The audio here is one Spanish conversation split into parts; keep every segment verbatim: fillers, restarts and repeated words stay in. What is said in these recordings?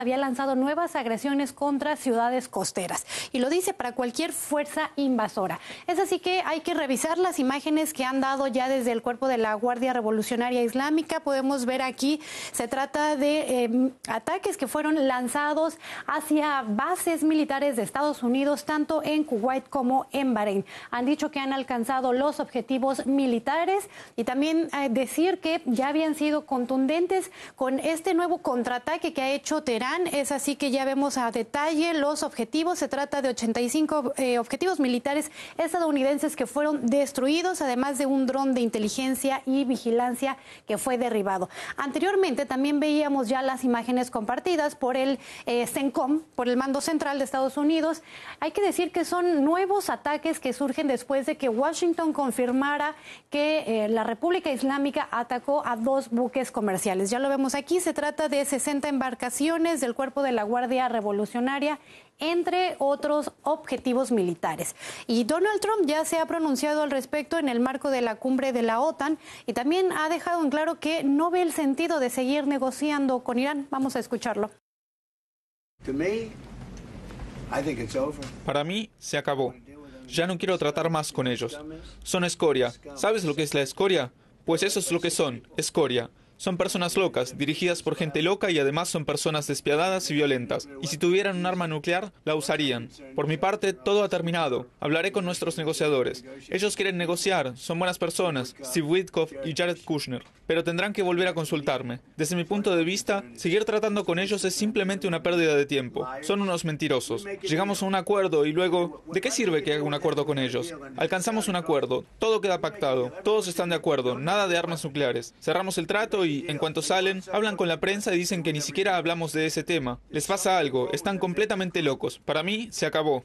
había lanzado nuevas agresiones contra ciudades costeras y lo dice para cualquier fuerza invasora. Es así que hay que revisar las imágenes que han dado ya desde el cuerpo de la Guardia Revolucionaria Islámica. Podemos ver aquí, se trata de eh, ataques que fueron lanzados hacia bases militares de Estados Unidos, tanto en Kuwait como en Bahrein. Han dicho que han alcanzado los objetivos militares y también eh, decir que ya habían sido contundentes con este nuevo contraataque que ha hecho Teherán. Es así que ya vemos a detalle los objetivos. Se trata de ochenta y cinco eh, objetivos militares estadounidenses que fueron destruidos, además de un dron de inteligencia y vigilancia que fue derribado. Anteriormente también veíamos ya las imágenes compartidas por el eh, CENTCOM, por el Mando Central de Estados Unidos. Hay que decir que son nuevos ataques que surgen después de que Washington confirmara que eh, la República Islámica atacó a dos buques comerciales. Ya lo vemos aquí, se trata de sesenta embarcaciones del cuerpo de la Guardia Revolucionaria, entre otros objetivos militares. Y Donald Trump ya se ha pronunciado al respecto en el marco de la cumbre de la OTAN y también ha dejado en claro que no ve el sentido de seguir negociando con Irán. Vamos a escucharlo. Para mí, se acabó. Ya no quiero tratar más con ellos. Son escoria. ¿Sabes lo que es la escoria? Pues eso es lo que son, escoria. Son personas locas, dirigidas por gente loca y además son personas despiadadas y violentas. Y si tuvieran un arma nuclear, la usarían. Por mi parte, todo ha terminado. Hablaré con nuestros negociadores. Ellos quieren negociar, son buenas personas, Steve Witkoff y Jared Kushner. Pero tendrán que volver a consultarme. Desde mi punto de vista, seguir tratando con ellos es simplemente una pérdida de tiempo. Son unos mentirosos. Llegamos a un acuerdo y luego, ¿de qué sirve que haga un acuerdo con ellos? Alcanzamos un acuerdo, todo queda pactado, todos están de acuerdo, nada de armas nucleares. Cerramos el trato y Y en cuanto salen, hablan con la prensa y dicen que ni siquiera hablamos de ese tema. Les pasa algo, están completamente locos. Para mí, se acabó.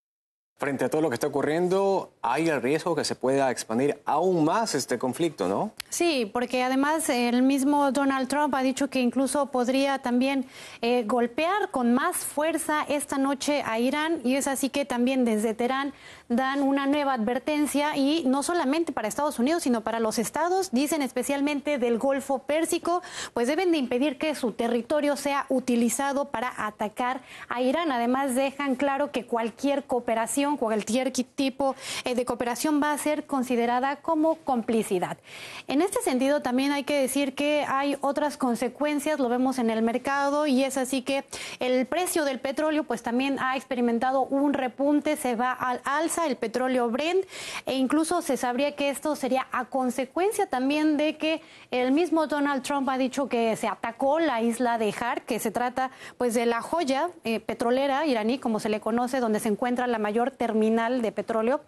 Frente a todo lo que está ocurriendo, hay el riesgo que se pueda expandir aún más este conflicto, ¿no? Sí, porque además el mismo Donald Trump ha dicho que incluso podría también eh, golpear con más fuerza esta noche a Irán, y es así que también desde Teherán dan una nueva advertencia, y no solamente para Estados Unidos, sino para los estados, dicen especialmente del Golfo Pérsico, pues deben de impedir que su territorio sea utilizado para atacar a Irán. Además dejan claro que cualquier cooperación, cualquier tipo de cooperación va a ser considerada como complicidad. En este sentido, también hay que decir que hay otras consecuencias, lo vemos en el mercado, y es así que el precio del petróleo pues también ha experimentado un repunte, se va al alza el petróleo Brent, e incluso se sabría que esto sería a consecuencia también de que el mismo Donald Trump ha dicho que se atacó la isla de Har, que se trata pues de la joya eh, petrolera iraní, como se le conoce, donde se encuentra la mayor terminal de petróleo.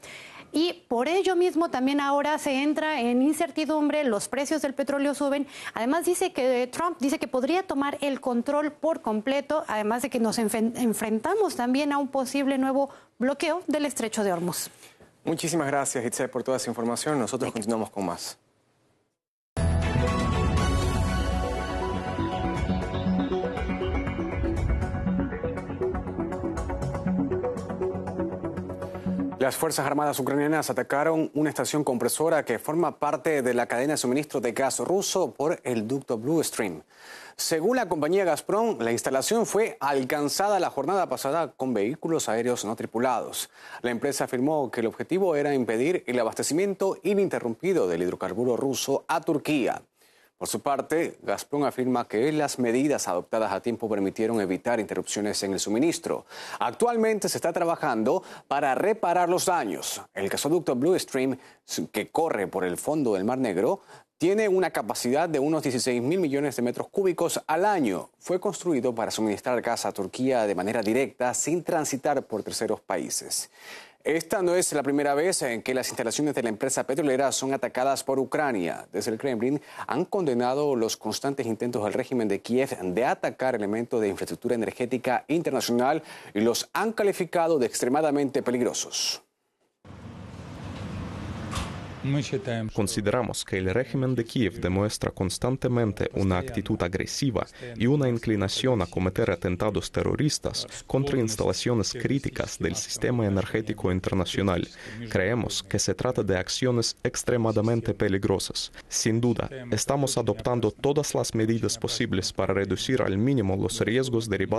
Y por ello mismo también ahora se entra en incertidumbre, los precios del petróleo suben. Además dice que Trump dice que podría tomar el control por completo, además de que nos enfrentamos también a un posible nuevo bloqueo del estrecho de Hormuz. Muchísimas gracias, Itzel, por toda esa información. Nosotros continuamos con más. Las Fuerzas Armadas ucranianas atacaron una estación compresora que forma parte de la cadena de suministro de gas ruso por el ducto Blue Stream. Según la compañía Gazprom, la instalación fue alcanzada la jornada pasada con vehículos aéreos no tripulados. La empresa afirmó que el objetivo era impedir el abastecimiento ininterrumpido del hidrocarburo ruso a Turquía. Por su parte, Gazprom afirma que las medidas adoptadas a tiempo permitieron evitar interrupciones en el suministro. Actualmente se está trabajando para reparar los daños. El gasoducto Blue Stream, que corre por el fondo del Mar Negro, tiene una capacidad de unos dieciséis mil millones de metros cúbicos al año. Fue construido para suministrar gas a Turquía de manera directa, sin transitar por terceros países. Esta no es la primera vez en que las instalaciones de la empresa petrolera son atacadas por Ucrania. Desde el Kremlin han condenado los constantes intentos del régimen de Kiev de atacar elementos de infraestructura energética internacional y los han calificado de extremadamente peligrosos. Consideramos que el régimen de Kiev demuestra constantemente una actitud agresiva y una inclinación a cometer atentados terroristas contra instalaciones críticas del sistema energético internacional. Creemos que se trata de acciones extremadamente peligrosas. Sin duda, estamos adoptando todas las medidas posibles para reducir al mínimo los riesgos derivados